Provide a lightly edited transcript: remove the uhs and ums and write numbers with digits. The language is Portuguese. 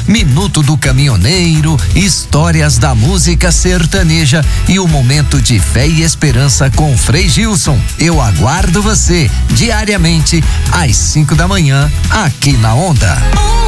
Minuto do Caminhoneiro, histórias da música sertaneja e o momento de fé e esperança com Frei Gilson. Eu aguardo você diariamente às 5 da manhã aqui na Onda.